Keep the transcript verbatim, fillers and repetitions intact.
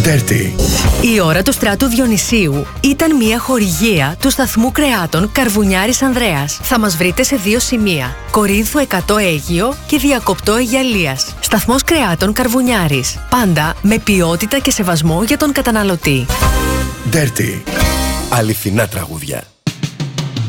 Dirty. Η ώρα του Στράτου Διονυσίου ήταν μια χορηγία του σταθμού κρεάτων Καρβουνιάρης Ανδρέας. Θα μας βρείτε σε δύο σημεία: Κορίνθου εκατό Αίγυο και Διακοπτό Αιγιαλίας. Σταθμός κρεάτων Καρβουνιάρης. Πάντα με ποιότητα και σεβασμό για τον καταναλωτή. Dirty. Αληθινά τραγούδια.